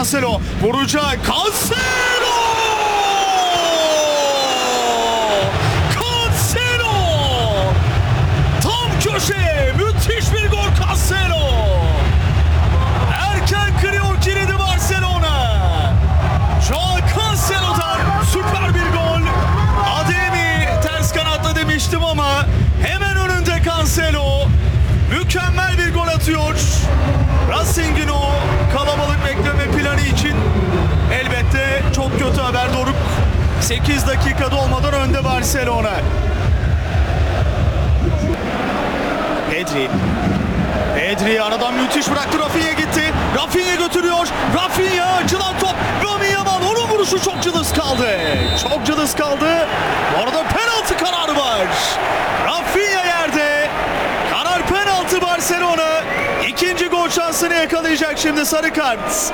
Cancelo vuracak. Cancelo! Cancelo! Tam köşe. Müthiş bir gol Cancelo. Erken kırıyor kilidi Barcelona. Joao Cancelo'dan süper bir gol. Ademi ters kanatla demiştim ama hemen önünde Cancelo. Mükemmel bir gol atıyor. Racing'in o kalabalık bekleme planı için elbette çok kötü haber Doruk. 8 dakikada olmadan önde Barcelona. Pedri aradan müthiş bıraktı. Rafinha gitti. Rafinha götürüyor. Rafinha açılan top. Lamine Yamal, onun vuruşu çok cılız kaldı. Çok cılız kaldı. Bu arada penaltı kararı var. Rafinha yerde. Karar penaltı Barcelona. İkinci gol şansını yakalayacak şimdi sarı kart.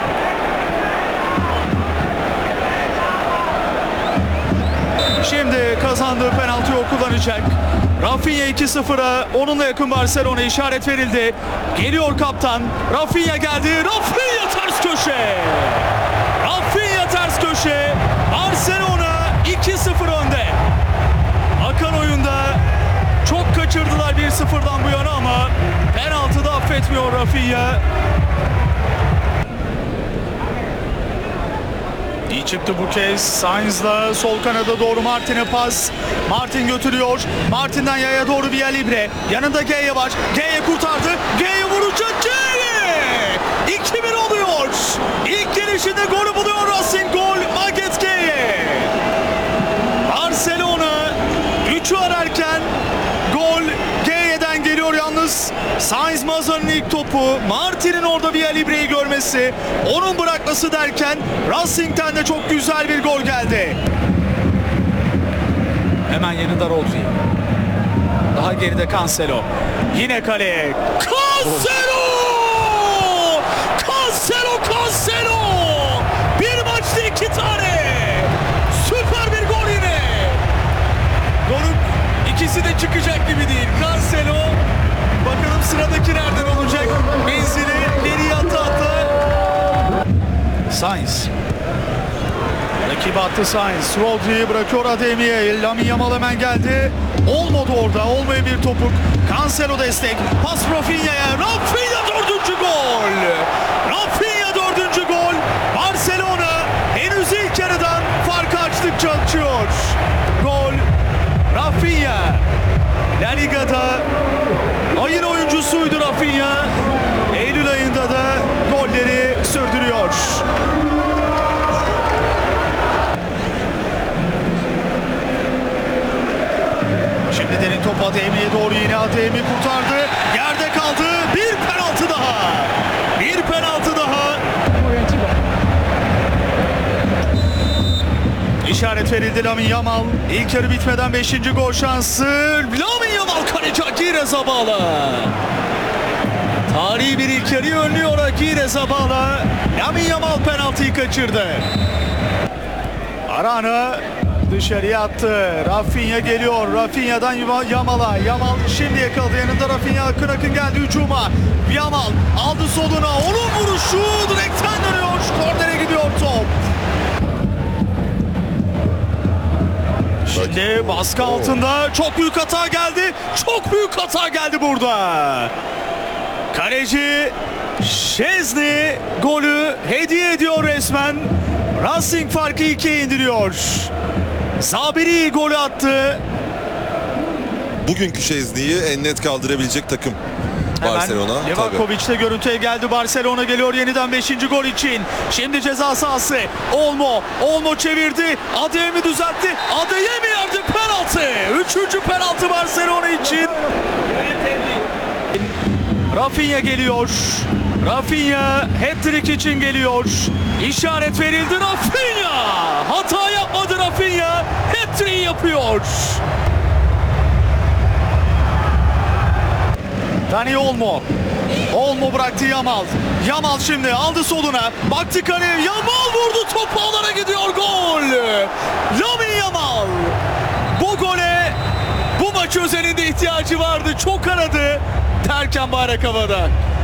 Şimdi kazandığı penaltıyı o kullanacak. Rafinha 2-0'a onunla yakın Barcelona işaret verildi. Geliyor kaptan. Rafinha geldi. Rafinha ters köşe. Rafinha ters köşe. Barcelona 2-0 önde. Akan oyunda çok kaçırdılar 1-0'dan bu yana ama penaltı da affetmiyor Rafinha. İyi çıktı bu kez. Sainz'la sol kanada doğru Martin'e pas. Martin götürüyor. Martin'den yaya doğru Villa Libre. Yanında Geye var. Geye kurtardı. Geye vuracak. Geye! 2-1 oluyor. İlk gelişinde golü buluyor Racing. Gol Maget Geye. Barcelona 3'ü ararken gol Geye'den geliyor yalnız. Sainz Mazan'ın ilk topu. Martin'in orada Villa Libre'yi görmesi. Onun bırakması derken Racing'ten de çok güzel bir gol geldi. Hemen yanında Rodri. Daha geride Cancelo. Yine kaleye. Cancelo! Cancelo! Cancelo! Bir maçta 2 tane. Süper bir gol yine. Golün ikisi de çıkacak gibi değil. Cancelo. Bakalım sıradaki nereden olacak? Menzili geriye ata. Sainz. Rakibi attı Sainz. Rodri'yi bırakıyor Ademi'ye. Lamine Yamal hemen geldi. Olmadı orada. Olmayan bir topuk. Cancelo destek. Pas Rafinha'ya. Rafinha 4. gol. Rafinha 4. gol. Barcelona henüz ilk yarıdan farkı açtıkça açıyor. Gol Rafinha. La Liga'da ayın oyuncusuydu Rafinha. Eylül ayında da golleri sürdürüyor. Şimdi derin top Ademi'ye doğru, yine Ademi kurtardı. Yerde kaldı. Bir penaltı daha. Bir penaltı daha. İşaret verildi Lamine Yamal. İlk yarı bitmeden 5. gol şansı. Lamine Yamal kaleci Akire Zabala. Tarihi bir ilk yarıyı önlüyor Akire Zabala. Lamine Yamal penaltıyı kaçırdı. Arana dışarıya attı. Rafinha geliyor. Rafinha'dan Yamal'a. Yamal şimdi yakaladı. Yanında Rafinha akın geldi hücuma. Yamal aldı soluna. Onun vuruşu direkten dönüyor. Kornere gidiyor top. Şimdi baskı altında çok büyük hata geldi. Çok büyük hata geldi burada. Kaleci Szczesny golü hediye ediyor resmen. Racing farkı 2'ye indiriyor. Zaberi golü attı. Bugünkü Szczesny'yi en net kaldırabilecek takım Barcelona. Livakovic de görüntüye geldi. Barcelona geliyor yeniden 5. gol için. Şimdi ceza sahası. Olmo çevirdi. Ademi düzeltti. Ademi yerde penaltı. 3. penaltı Barcelona için. Rafinha geliyor. Rafinha hat-trick için geliyor. İşaret verildi. Rafinha! Hata yapmadı Rafinha. Hat-trick yapıyor. Dani Olmo bıraktı Yamal. Yamal şimdi aldı soluna. Baktı kaleye. Yamal vurdu. Top ağlara gidiyor. Gol. Lamine Yamal. Bu gole bu maç özelinde ihtiyacı vardı. Çok aradı. Derken bayrak havada.